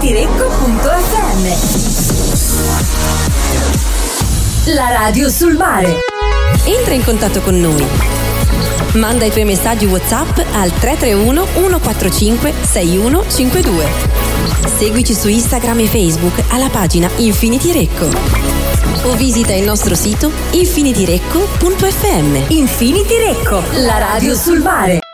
infinitirecco.fm. La radio sul mare. Entra in contatto con noi. Manda i tuoi messaggi WhatsApp al 331 145 6152. Seguici su Instagram e Facebook alla pagina Infinity Recco. O visita il nostro sito infinitirecco.fm. Infinity Recco, la radio sul mare.